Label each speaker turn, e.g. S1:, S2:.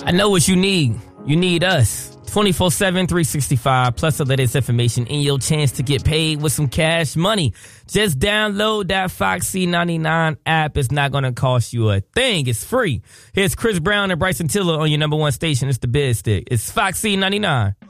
S1: I know what you need. You need us. 24/7, 365, plus the latest information and your chance to get paid with some cash money. Just download that Fox C99 app. It's not going to cost you a thing. It's free. Here's Chris Brown and Bryson Tiller on your number one station. It's the Biz Stick. It's Fox C99.